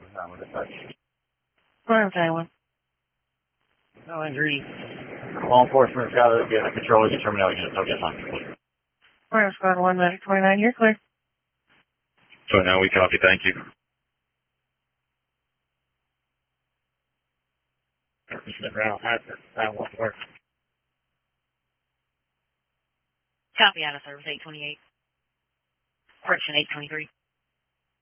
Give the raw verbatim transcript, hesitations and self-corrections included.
Um, with the touch. Five Taiwan. No injuries. Law enforcement's got to get a control of the terminal unit. So get on. Five Squad one, Medic twenty-nine, you're clear. So now we copy. Thank you. Copy out of service eight twenty-eight. Correction eight twenty-three.